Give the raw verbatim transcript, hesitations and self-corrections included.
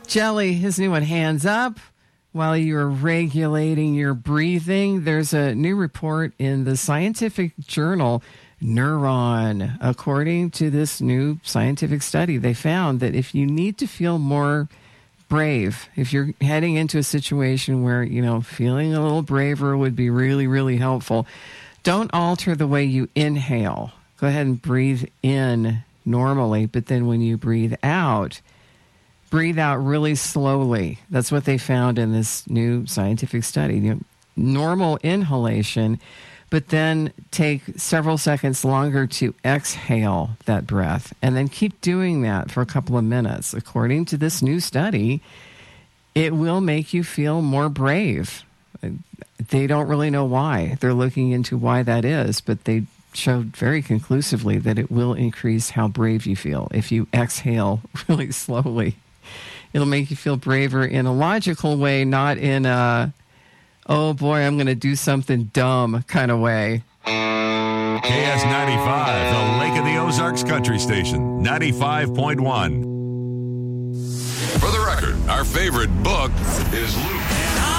Jelly, his new one, Hands Up. While you're regulating your breathing, there's a new report in the scientific journal Neuron. According to this new scientific study, they found that if you need to feel more brave, if you're heading into a situation where, you know, feeling a little braver would be really, really helpful, don't alter the way you inhale. Go ahead and breathe in normally, but then when you breathe out, breathe out really slowly. That's what they found in this new scientific study. You know, normal inhalation, but then take several seconds longer to exhale that breath, and then keep doing that for a couple of minutes. According to this new study, it will make you feel more brave. They don't really know why. They're looking into why that is, but they showed very conclusively that it will increase how brave you feel if you exhale really slowly. It'll make you feel braver in a logical way, not in a, oh boy, I'm going to do something dumb kind of way. K S ninety-five, the Lake of the Ozarks Country Station, ninety-five point one. For the record, our favorite book is Luke.